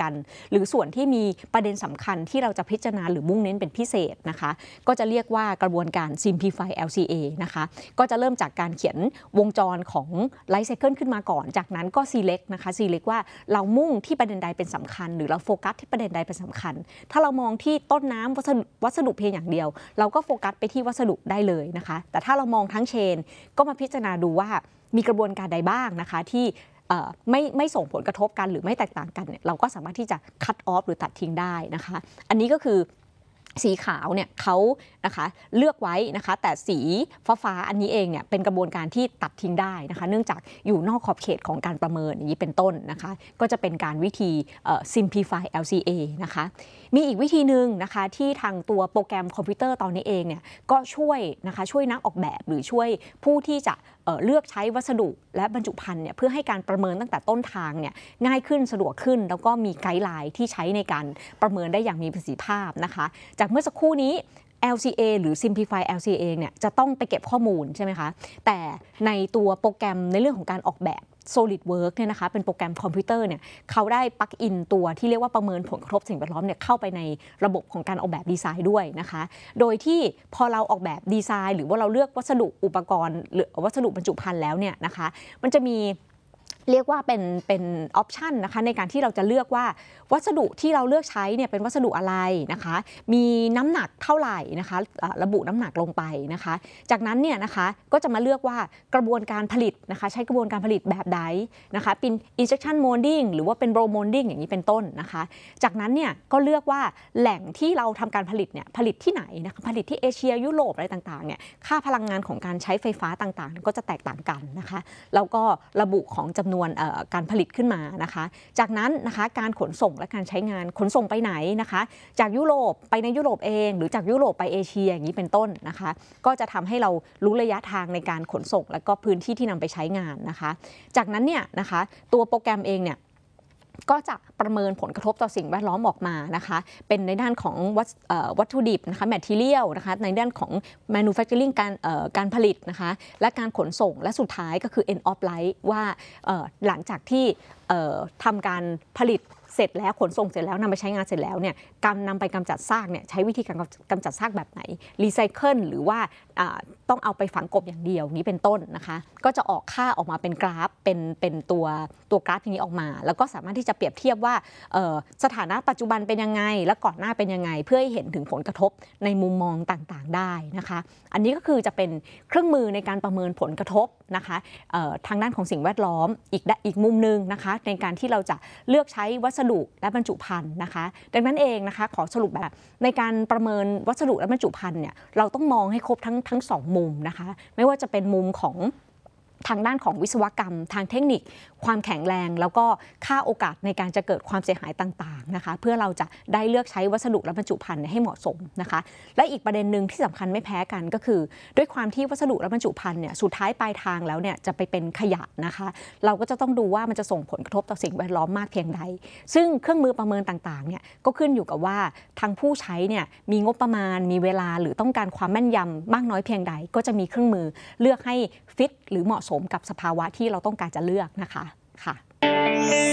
กันหรือส่วนที่มีประเด็นสำคัญที่เราจะพิจารณาหรือมุ่งเน้นเป็นพิเศษนะคะก็จะเรียกว่ากระบวนการ Simplify LCA นะคะก็จะเริ่มจากการเขียนวงจรของ Life Cycle ขึ้นมาก่อนจากนั้นก็ Select นะคะ Select ว่าเรามุ่งที่ประเด็นใดเป็นสำคัญหรือเราโฟกัสที่ประเด็นใดเป็นสำคัญถ้าเรามองที่ต้นน้ำวัสดุเพียงอย่างเดียวเราก็โฟกัสไปที่วัสดุได้เลยนะคะแต่ถ้าเรามองทั้งเชนก็มาพิจารณาดูว่ามีกระบวนการใดบ้างนะคะที่ไม่ส่งผลกระทบกันหรือไม่แตกต่างกันเนี่ยเราก็สามารถที่จะ cut off หรือตัดทิ้งได้นะคะอันนี้ก็คือสีขาวเนี่ยเขานะคะเลือกไว้นะคะแต่สีฟ้าอันนี้เองเนี่ยเป็นกระบวนการที่ตัดทิ้งได้นะคะเนื่องจากอยู่นอกขอบเขตของการประเมินอย่างนี้เป็นต้นนะคะก็จะเป็นการวิธี simplify LCA นะคะมีอีกวิธีหนึ่งนะคะที่ทางตัวโปรแกรมคอมพิวเตอร์ตอนนี้เองเนี่ยก็ช่วยนะคะช่วยนักออกแบบหรือช่วยผู้ที่จะเลือกใช้วัสดุและบรรจุภัณฑ์เนี่ยเพื่อให้การประเมินตั้งแต่ต้นทางเนี่ยง่ายขึ้นสะดวกขึ้นแล้วก็มีไกด์ไลน์ที่ใช้ในการประเมินได้อย่างมีประสิทธิภาพนะคะจากเมื่อสักครู่นี้ LCA หรือ Simplify LCA เนี่ยจะต้องไปเก็บข้อมูลใช่ไหมคะแต่ในตัวโปรแกรมในเรื่องของการออกแบบ SolidWorks เนี่ยนะคะเป็นโปรแกรมคอมพิวเตอร์เนี่ยเขาได้ปลั๊กอินตัวที่เรียกว่าประเมินผลกระทบสิ่งแวดล้อมเนี่ยเข้าไปในระบบของการออกแบบดีไซน์ด้วยนะคะโดยที่พอเราออกแบบดีไซน์หรือว่าเราเลือกวัสดุอุปกรณ์หรือวัสดุบรรจุภัณฑ์แล้วเนี่ยนะคะมันจะมีเรียกว่าเป็นออปชันนะคะในการที่เราจะเลือกว่าวัสดุที่เราเลือกใช้เนี่ยเป็นวัสดุอะไรนะคะมีน้ำหนักเท่าไหร่นะคะระบุน้ำหนักลงไปนะคะจากนั้นเนี่ยนะคะก็จะมาเลือกว่ากระบวนการผลิตนะคะใช้กระบวนการผลิตแบบใดนะคะเป็น injection molding หรือว่าเป็น blow molding อย่างนี้เป็นต้นนะคะจากนั้นเนี่ยก็เลือกว่าแหล่งที่เราทำการผลิตเนี่ยผลิตที่ไหนนะคะผลิตที่เอเชียยุโรปอะไรต่างๆเนี่ยค่าพลังงานของการใช้ไฟฟ้าต่างๆก็จะแตกต่างกันนะคะแล้วก็ระบุของจำนวนการผลิตขึ้นมานะคะจากนั้นนะคะการขนส่งและการใช้งานขนส่งไปไหนนะคะจากยุโรปไปในยุโรปเองหรือจากยุโรปไปเอเชียอย่างนี้เป็นต้นนะคะก็จะทำให้เรารู้ระยะทางในการขนส่งและก็พื้นที่ที่นำไปใช้งานนะคะจากนั้นเนี่ยนะคะตัวโปรแกรมเองเนี่ยก็จะประเมินผลกระทบต่อสิ่งแวดล้อมออกมานะคะเป็นในด้านของวัตถุดิบนะคะ material นะคะในด้านของ manufacturing การผลิตนะคะและการขนส่งและสุดท้ายก็คือ end of life ว่าหลังจากที่ทำการผลิตเสร็จแล้วขนส่งเสร็จแล้วนำไปใช้งานเสร็จแล้วเนี่ยการนำไปกำจัดซากเนี่ยใช้วิธีการกำจัดซากแบบไหนรีไซเคิลหรือว่าต้องเอาไปฝังกลบอย่างเดียวนี้เป็นต้นนะคะก็จะออกค่าออกมาเป็นกราฟเป็นตัวกราฟอย่างนี้ออกมาแล้วก็สามารถที่จะเปรียบเทียบว่าสถานะปัจจุบันเป็นยังไงและก่อนหน้าเป็นยังไงเพื่อให้เห็นถึงผลกระทบในมุมมองต่างๆได้นะคะอันนี้ก็คือจะเป็นเครื่องมือในการประเมินผลกระทบนะคะทางด้านของสิ่งแวดล้อมอีกมุมนึงนะคะในการที่เราจะเลือกใช้วัสดุและบรรจุภัณฑ์นะคะดังนั้นเองนะคะขอสรุปแบบในการประเมินวัสดุและบรรจุภัณฑ์เนี่ยเราต้องมองให้ครบทั้งสองมุมนะคะไม่ว่าจะเป็นมุมของทางด้านของวิศวกรรมทางเทคนิคความแข็งแรงแล้วก็ค่าโอกาสในการจะเกิดความเสียหายต่างๆนะคะเพื่อเราจะได้เลือกใช้วัสดุและบรรจุภัณฑ์ให้เหมาะสมนะคะและอีกประเด็นหนึ่งที่สำคัญไม่แพ้กันก็คือด้วยความที่วัสดุและบรรจุภัณฑ์เนี่ยสุดท้ายปลายทางแล้วเนี่ยจะไปเป็นขยะนะคะเราก็จะต้องดูว่ามันจะส่งผลกระทบต่อสิ่งแวดล้อมมากเพียงใดซึ่งเครื่องมือประเมินต่างๆเนี่ยก็ขึ้นอยู่กับว่าทางผู้ใช้เนี่ยมีงบประมาณมีเวลาหรือต้องการความแม่นยำมากน้อยเพียงใดก็จะมีเครื่องมือเลือกให้ฟิตหรือเหมาะสมกับสภาวะที่เราต้องการจะเลือกนะคะค่ะ